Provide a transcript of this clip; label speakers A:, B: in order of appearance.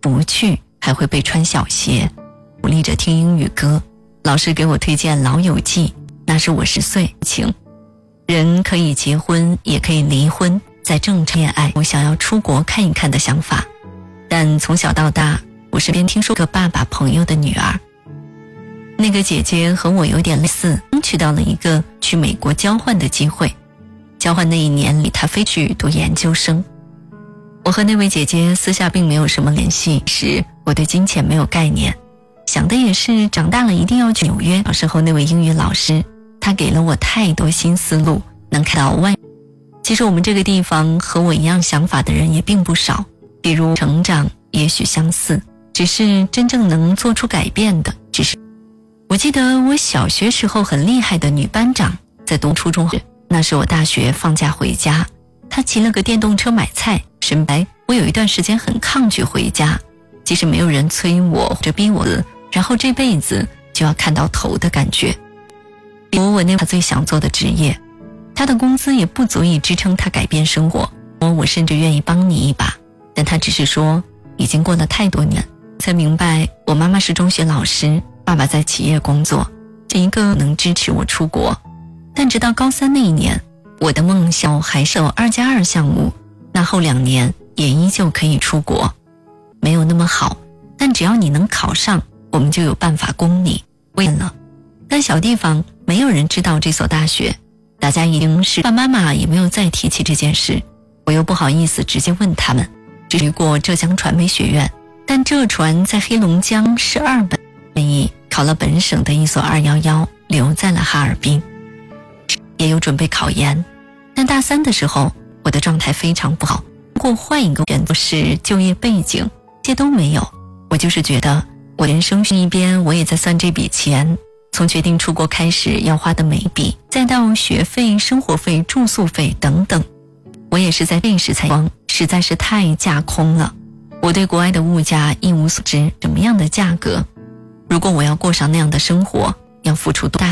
A: 不去还会被穿小鞋。鼓励着听英语歌，老师给我推荐《老友记》，那是我10岁情。人可以结婚也可以离婚，在正常恋爱我想要出国看一看的想法。但从小到大，我身边听说个爸爸朋友的女儿，那个姐姐和我有点类似，争取到了一个去美国交换的机会。交换那一年里，她飞去读研究生。我和那位姐姐私下并没有什么联系时，我对金钱没有概念，想的也是长大了一定要去纽约。小时候那位英语老师，他给了我太多新思路，能看到外。其实我们这个地方和我一样想法的人也并不少，比如成长也许相似，只是真正能做出改变的只是。我记得我小学时候很厉害的女班长在读初中时，那是我大学放假回家，她骑了个电动车买菜。神白，我有一段时间很抗拒回家，即使没有人催我或者逼我，然后这辈子就要看到头的感觉。比如我那他最想做的职业，他的工资也不足以支撑他改变生活，我甚至愿意帮你一把，但他只是说已经过了太多年，才明白我妈妈是中学老师，爸爸在企业工作，这一个能支持我出国。但直到高3那一年，我的梦想还是有2+2项目，那后2年也依旧可以出国。没有那么好，但只要你能考上，我们就有办法供你。问了，但小地方没有人知道这所大学，大家一定是爸爸妈妈也没有再提起这件事，我又不好意思直接问他们。至于过浙江传媒学院，但浙传在黑龙江是2本意，考了本省的一所211，留在了哈尔滨。也有准备考研，但大3的时候我的状态非常不好，如果换一个选择是就业背景，这些都没有。我就是觉得我人生一边我也在算这笔钱，从决定出国开始要花的每一笔，再到学费、生活费、住宿费等等，我也是在这时才光，实在是太架空了。我对国外的物价一无所知，什么样的价格，如果我要过上那样的生活，要付出多大